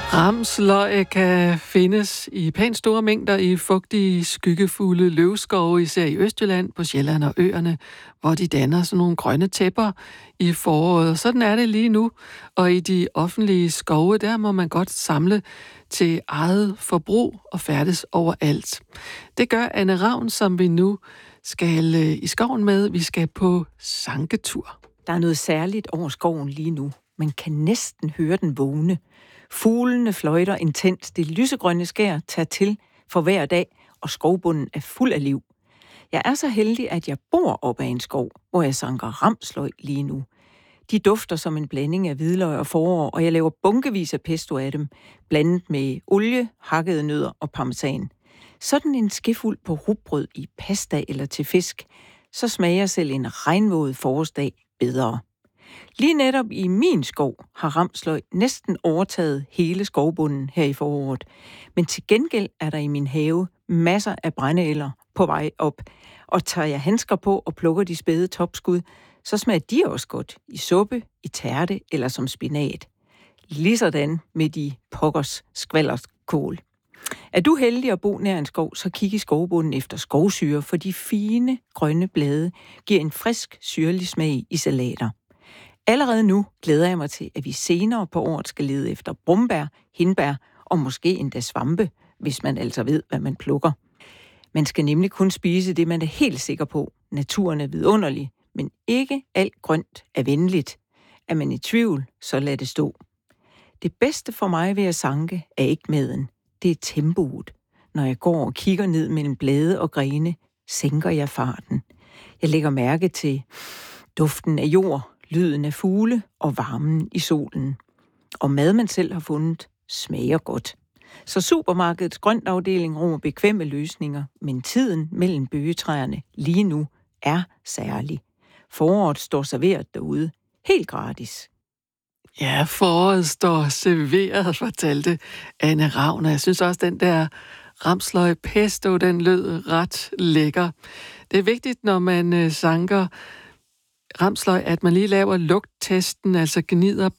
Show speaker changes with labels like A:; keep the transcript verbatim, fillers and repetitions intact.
A: Ramsløg kan findes i pænt store mængder i fugtige, skyggefulde løvskove, især i Østjylland, på Sjælland og øerne, hvor de danner sådan nogle grønne tæpper i foråret. Sådan er det lige nu, og i de offentlige skove, der må man godt samle til eget forbrug og færdes overalt. Det gør Anne Ravn, som vi nu skal i skoven med. Vi skal på sanketur.
B: Der er noget særligt over skoven lige nu. Man kan næsten høre den vågne. Fuglene fløjter intens, det lysegrønne skær tager til for hver dag, og skovbunden er fuld af liv. Jeg er så heldig, at jeg bor op ad en skov, hvor jeg sanker ramsløg lige nu. De dufter som en blanding af hvidløg og forår, og jeg laver bunkevis af pesto af dem, blandet med olie, hakkede nødder og parmesan. Sådan en skefuld på rugbrød i pasta eller til fisk, så smager selv en regnvåd forårsdag bedre. Lige netop i min skov har ramsløg næsten overtaget hele skovbunden her i foråret. Men til gengæld er der i min have masser af brændeælder på vej op. Og tager jeg handsker på og plukker de spæde topskud, så smager de også godt i suppe, i tærte eller som spinat. Ligesådan med de pokkers skvalderskål. Er du heldig at bo nær en skov, så kig i skovbunden efter skovsyre, for de fine grønne blade giver en frisk, syrlig smag i salater. Allerede nu glæder jeg mig til, at vi senere på året skal lede efter brumbær, hindbær og måske endda svampe, hvis man altså ved, hvad man plukker. Man skal nemlig kun spise det, man er helt sikker på. Naturen er vidunderlig, men ikke alt grønt er venligt. Er man i tvivl, så lad det stå. Det bedste for mig ved at sanke er ikke maden. Det er tempoet. Når jeg går og kigger ned mellem blade og grene, sænker jeg farten. Jeg lægger mærke til duften af jord, lyden af fugle og varmen i solen. Og mad, man selv har fundet, smager godt. Så supermarkedets grøntafdeling rummer bekvemme løsninger, men tiden mellem bøgetræerne lige nu er særlig. Foråret står serveret derude, helt gratis.
A: Ja, foråret står serveret, fortalte Anne Ravn. Jeg synes også, den der ramsløg pesto, den lød ret lækker. Det er vigtigt, når man sanker ramsløg, at man lige laver lugttesten, altså gnider